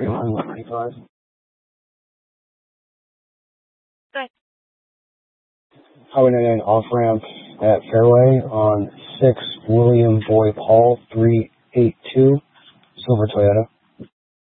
125. Good. Highway 99 off-ramp at Fairway on 6 William Boyd Hall 382, silver Toyota.